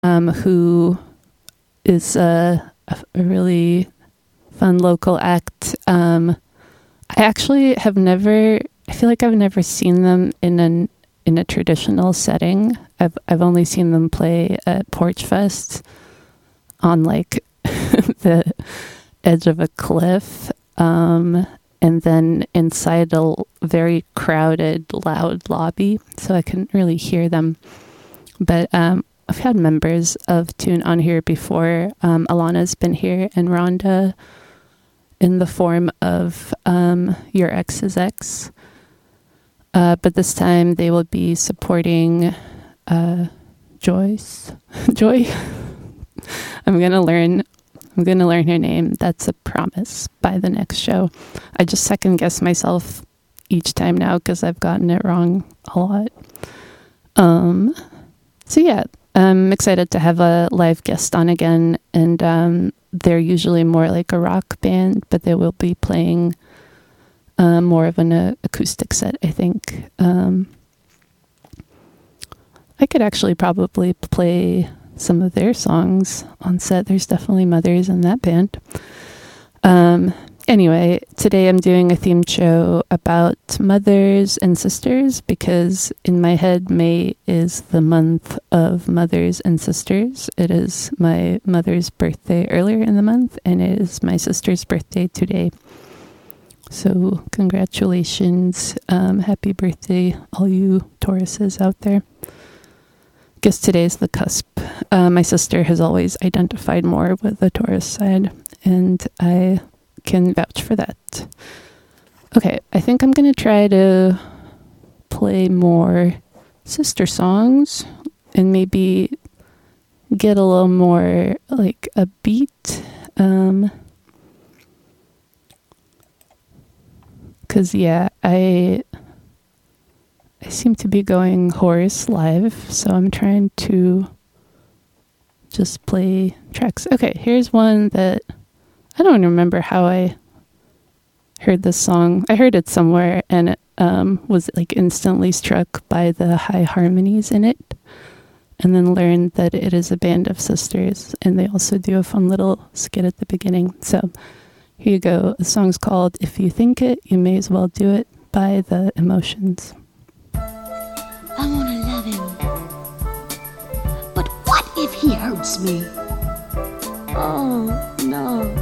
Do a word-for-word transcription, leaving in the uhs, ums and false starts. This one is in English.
um, who is a, a really fun local act. Um, I actually have never, I feel like I've never seen them in an in a traditional setting. I've I've only seen them play at Porch Fest on like the edge of a cliff, um, and then inside a very crowded, loud lobby, so I couldn't really hear them. But um, I've had members of Tune on here before. Um, Alana's been here, and Rhonda, in the form of um, Your Ex's Ex. Uh, but this time they will be supporting uh, Joyce. Joy. I'm gonna learn. I'm gonna learn her name. That's a promise by the next show. I just second guess myself each time now because I've gotten it wrong a lot. Um. So yeah, I'm excited to have a live guest on again, and um, they're usually more like a rock band, but they will be playing uh, more of an uh, acoustic set, I think. Um, I could actually probably play some of their songs on set. There's definitely mothers in that band. Um, anyway, today I'm doing a themed show about mothers and sisters because in my head, May is the month of mothers and sisters. It is my mother's birthday earlier in the month, and it is my sister's birthday today. So congratulations. Um, happy birthday, all you Tauruses out there. Guess today's the cusp. Uh, my sister has always identified more with the Taurus side, and I can vouch for that. Okay, I think I'm going to try to play more sister songs and maybe get a little more like a beat. Um, Cause yeah, I I seem to be going hoarse live, so I'm trying to just play tracks. Okay, here's one that I don't remember how I heard this song. I heard it somewhere and it um, was like instantly struck by the high harmonies in it, and then learned that it is a band of sisters, and they also do a fun little skit at the beginning. So here you go. The song's called If You Think It, You May As Well Do It by The Emotions. I wanna love him. But what if he hurts me? Oh, no.